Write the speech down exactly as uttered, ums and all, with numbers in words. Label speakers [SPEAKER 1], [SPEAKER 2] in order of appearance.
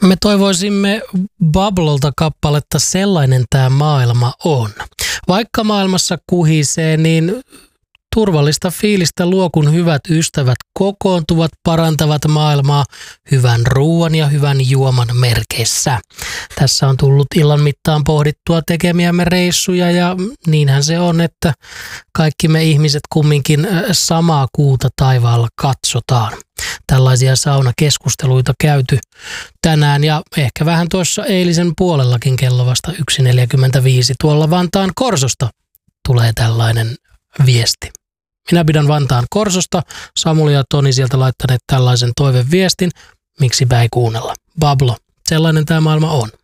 [SPEAKER 1] Me toivoisimme Bublelta kappaletta Sellainen tää maailma on. Vaikka maailmassa kuhisee, niin turvallista fiilistä luo, kun hyvät ystävät kokoontuvat, parantavat maailmaa hyvän ruoan ja hyvän juoman merkeissä. Tässä on tullut illan mittaan pohdittua tekemiämme reissuja ja niinhän se on, että kaikki me ihmiset kumminkin samaa kuuta taivaalla katsotaan. Tällaisia saunakeskusteluita käyty tänään ja ehkä vähän tuossa eilisen puolellakin kello vasta yksi neljäkymmentäviisi tuolla Vantaan Korsosta tulee tällainen viesti. Minä pidän Vantaan Korsosta. Samuli ja Toni sieltä laittaneet tällaisen toiveviestin. Miksipä ei kuunnella? Bablo, sellainen tämä maailma on.